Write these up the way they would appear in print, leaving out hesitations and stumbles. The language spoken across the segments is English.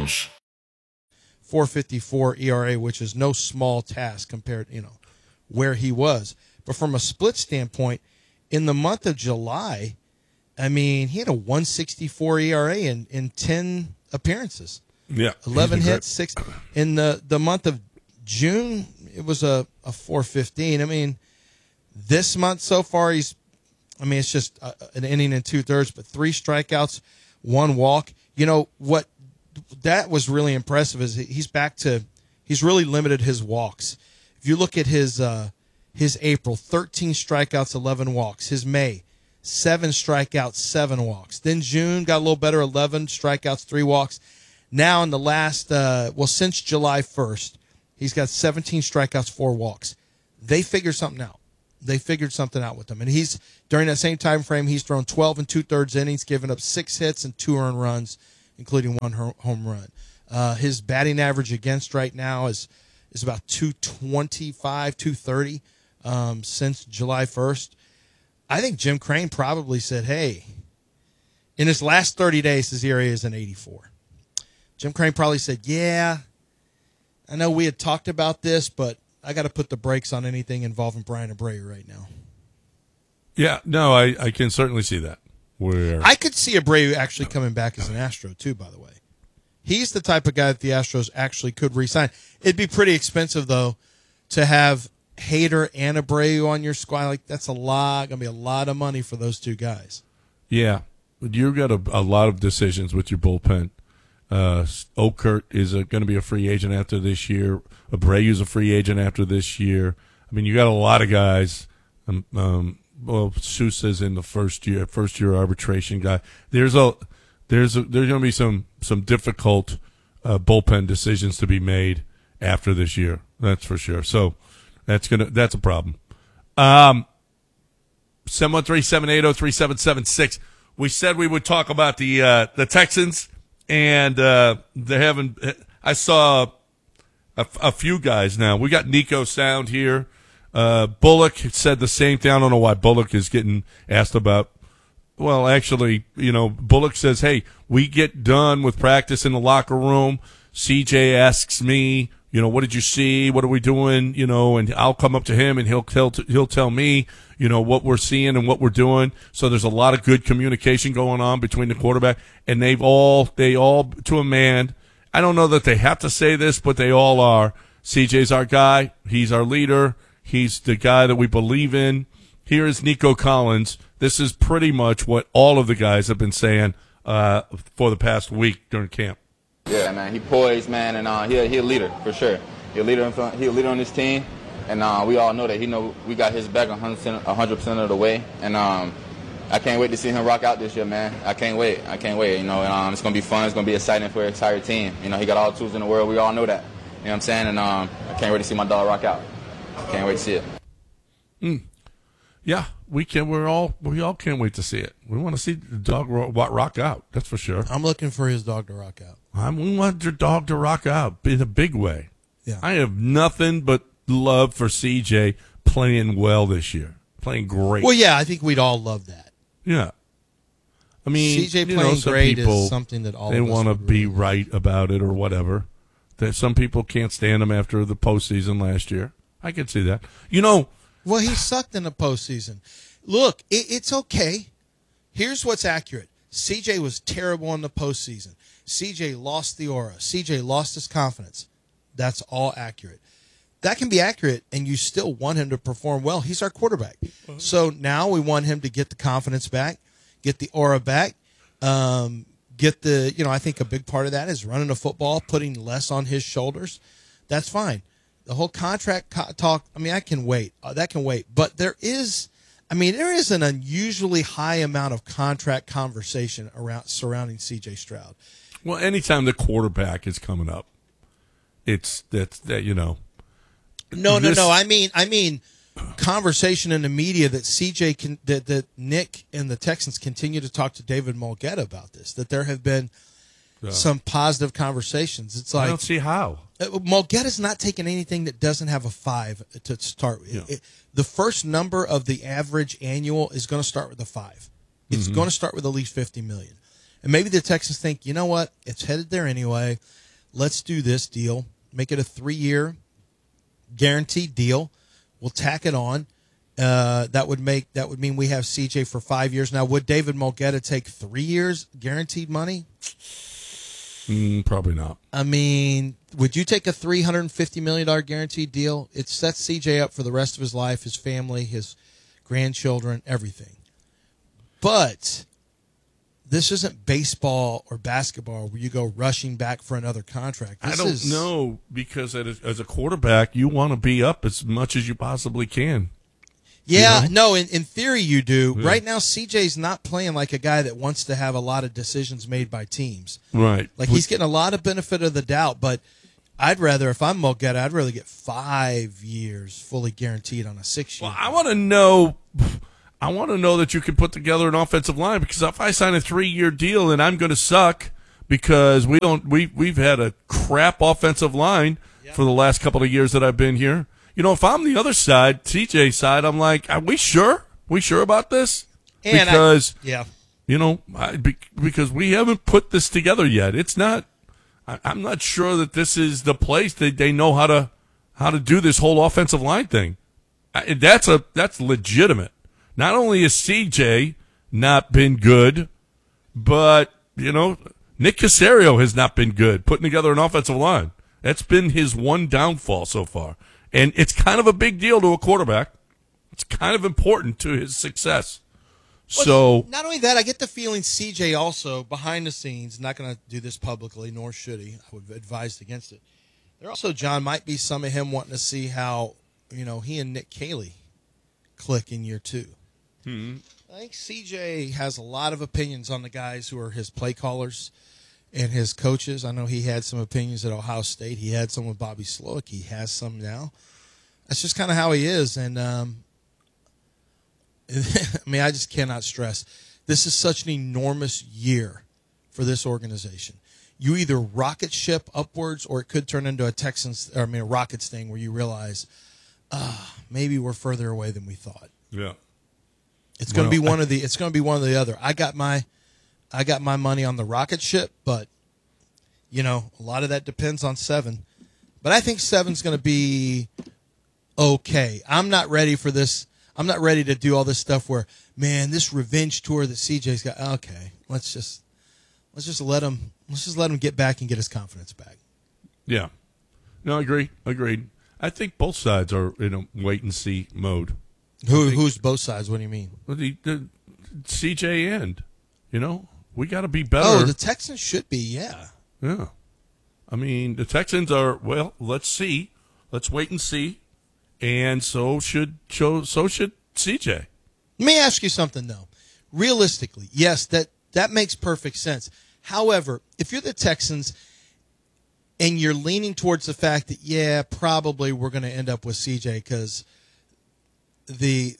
Cardinals. 4.54 ERA, which is no small task compared, where he was. But from a split standpoint, in the month of July, I mean, he had a 1.64 ERA in 10 appearances. Yeah. 11 hits, 6. In the month of June, it was a 4.15. I mean, this month so far, it's just an inning and 2/3, but 3 strikeouts, 1 walk. You know what? That was really impressive. Is he's really limited his walks. If you look at his April, 13 strikeouts, 11 walks. His May, 7 strikeouts, 7 walks. Then June got a little better, 11 strikeouts, 3 walks. Now in the last, since July 1st, he's got 17 strikeouts, 4 walks. They figured something out. They figured something out with him. And during that same time frame, he's thrown 12 2/3 innings, given up 6 hits and 2 earned runs, including 1 home run. His batting average against right now is about 225, 230 since July 1st. I think Jim Crane probably said, hey, in his last 30 days, his ERA is an 84. Jim Crane probably said, yeah, I know we had talked about this, but I got to put the brakes on anything involving Brian Abreu right now. Yeah, no, I can certainly see that. I could see Abreu actually coming back as an Astro, too, by the way. He's the type of guy that the Astros actually could re-sign. It'd be pretty expensive, though, to have Hader and Abreu on your squad. Like, that's going to be a lot of money for those 2 guys. Yeah, you've got a lot of decisions with your bullpen. Okert is going to be a free agent after this year. Abreu's a free agent after this year. I mean, you got a lot of guys. Sousa's in the first year arbitration guy. There's going to be some difficult bullpen decisions to be made after this year. That's for sure. So that's a problem. 713-780-3776. We said we would talk about the Texans. And I saw a few guys now. We got Nico Sound here. Bullock said the same thing. I don't know why Bullock is getting asked about. Well, actually, Bullock says, hey, we get done with practice in the locker room. CJ asks me, what did you see? What are we doing? And I'll come up to him and he'll tell me, what we're seeing and what we're doing. So there's a lot of good communication going on between the quarterback, and they all to a man. I don't know that they have to say this, but they all are. CJ's our guy. He's our leader. He's the guy that we believe in. Here is Nico Collins. This is pretty much what all of the guys have been saying for the past week during camp. Yeah, man, he poised, man, and he a leader for sure. He a leader on this team, and we all know that. We got his back 100% of the way, and I can't wait to see him rock out this year, man. I can't wait. And, it's gonna be fun. It's gonna be exciting for his entire team. He got all the tools in the world. We all know that. You know what I'm saying? And I can't wait to see my dog rock out. Can't wait to see it. Yeah, we can. We all can't wait to see it. We want to see the dog rock out. That's for sure. I'm looking for his dog to rock out. We want your dog to rock out in a big way. Yeah. I have nothing but love for CJ playing well this year, playing great. Well, yeah, I think we'd all love that. Yeah. I mean, CJ playing great is something that all they of us want to would be really right about it or whatever. That some people can't stand him after the postseason last year. I can see that. Well, he sucked in the postseason. Look, it's okay. Here's what's accurate. CJ was terrible in the postseason. CJ lost the aura. CJ lost his confidence. That's all accurate. That can be accurate, and you still want him to perform well. He's our quarterback. So now we want him to get the confidence back, get the aura back, get the, I think a big part of that is running the football, putting less on his shoulders. That's fine. The whole contract talk, I can wait. That can wait. But there is an unusually high amount of contract conversation surrounding C.J. Stroud. Well, anytime the quarterback is coming up, it's that. No. I mean, conversation in the media that CJ that Nick and the Texans continue to talk to David Mulgeta about this. That there have been some positive conversations. It's like I don't see how. Mulgeta's not taking anything that doesn't have a 5 to start with. Yeah. The first number of the average annual is going to start with a 5. It's going to start with at least $50 million. And maybe the Texans think, you know what? It's headed there anyway. Let's do this deal. Make it a 3-year guaranteed deal. We'll tack it on. That would mean we have CJ for 5 years. Now, would David Mulgeta take 3 years guaranteed money? Probably not. I mean, would you take a $350 million guaranteed deal? It sets CJ up for the rest of his life, his family, his grandchildren, everything. But this isn't baseball or basketball where you go rushing back for another contract. I don't know, because as a quarterback, you want to be up as much as you possibly can. Yeah, You know? no, in theory you do. Yeah. Right now, CJ's not playing like a guy that wants to have a lot of decisions made by teams. Right. Like, he's getting a lot of benefit of the doubt, but I'd rather, if I'm Mulgeta, I'd rather get 5 years fully guaranteed on a 6-year. Well, I want to know that you can put together an offensive line, because if I sign a 3-year deal and I'm going to suck because we've had a crap offensive line for the last couple of years that I've been here. You know, if I'm the other side, TJ's side, I'm like, are we sure? We sure about this? And because, you know, because we haven't put this together yet. It's not. I'm not sure that this is the place that they know how to do this whole offensive line thing. That's legitimate. Not only has CJ not been good, but Nick Caserio has not been good putting together an offensive line. That's been his one downfall so far. And it's kind of a big deal to a quarterback. It's kind of important to his success. So not only that, I get the feeling CJ also, behind the scenes, not going to do this publicly, nor should he. I would advise against it. There also, John, might be some of him wanting to see how, he and Nick Caley click in year 2. Mm-hmm. I think CJ has a lot of opinions on the guys who are his play callers and his coaches. I know he had some opinions at Ohio State. He had some with Bobby Slowick. He has some now. That's just kind of how he is. And, I mean, I just cannot stress. This is such an enormous year for this organization. You either rocket ship upwards, or it could turn into a Rockets thing where you realize, maybe we're further away than we thought. Yeah. It's going to be one of the other. I got my money on the rocket ship, but a lot of that depends on 7. But I think 7's going to be okay. I'm not ready for this. I'm not ready to do all this stuff where, man, this revenge tour that CJ's got. Okay, let's just let him get back and get his confidence back. Yeah. No, agreed. I think both sides are in a wait and see mode. Who's both sides? What do you mean? The CJ end. We got to be better. Oh, the Texans should be, yeah. Yeah. I mean, the Texans are, well, let's see. Let's wait and see. And so should CJ. Let me ask you something, though. Realistically, yes, that makes perfect sense. However, if you're the Texans and you're leaning towards the fact that, probably we're going to end up with CJ because the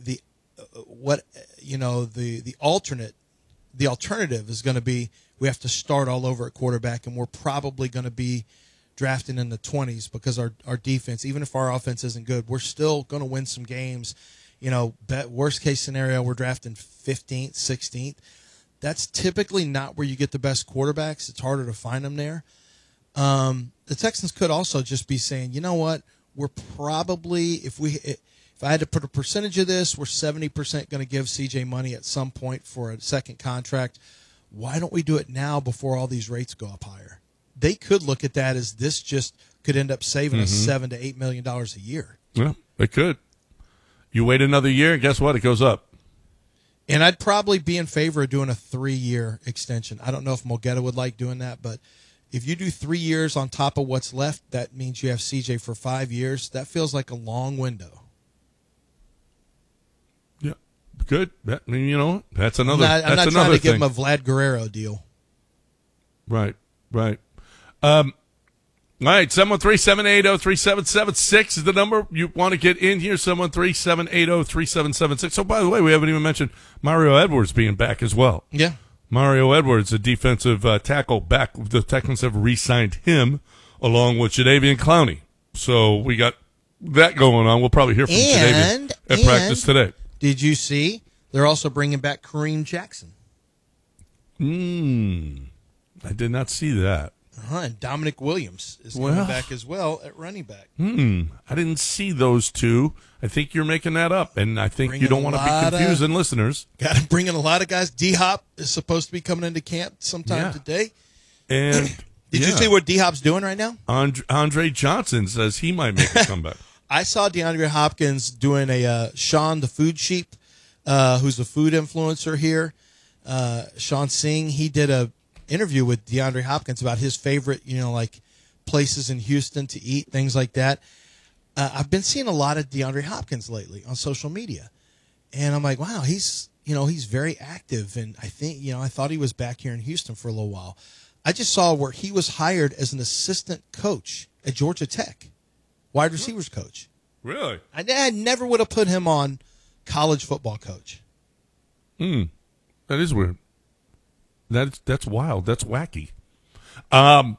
alternative is going to be we have to start all over at quarterback, and we're probably going to be drafting in the 20s because our defense, even if our offense isn't good, we're still going to win some games. Worst case scenario, we're drafting 15th, 16th. That's typically not where you get the best quarterbacks. It's harder to find them there. The Texans could also just be saying, you know what, we're probably, if I had to put a percentage of this, we're 70% going to give CJ money at some point for a second contract. Why don't we do it now before all these rates go up higher? They could look at that as this just could end up saving us $7 to $8 million a year. Yeah, it could. You wait another year, guess what? It goes up. And I'd probably be in favor of doing a 3-year extension. I don't know if Mulgeta would like doing that, but if you do 3 years on top of what's left, that means you have CJ for 5 years. That feels like a long window. Yeah, good. I mean, that's another. I'm not trying to give him a Vlad Guerrero deal. Right. All right, 713-780-3776 is the number you want to get in here, 713-780-3776. So, by the way, we haven't even mentioned Mario Edwards being back as well. Yeah. Mario Edwards, a defensive tackle back. The Texans have re-signed him along with Jadeveon Clowney. So we got that going on. We'll probably hear from Jadeveon at practice today. Did you see they're also bringing back Kareem Jackson? I did not see that. And Dominic Williams is coming back as well at running back. I didn't see those two. I think you're making that up, and I think you don't want to be confusing listeners. Got to bring in a lot of guys. D-Hop is supposed to be coming into camp sometime today. And did you see what D-Hop's doing right now? Andre Johnson says he might make a comeback. I saw DeAndre Hopkins doing a Sean the Food Sheep, who's a food influencer here. Sean Singh, he did a interview with DeAndre Hopkins about his favorite, like places in Houston to eat, things like that. I've been seeing a lot of DeAndre Hopkins lately on social media, and I'm like, wow, he's very active, and I think, I thought he was back here in Houston for a little while. I just saw where he was hired as an assistant coach at Georgia Tech, wide receivers coach. Really? I never would have put him on college football coach. That is weird. That's wild. That's wacky.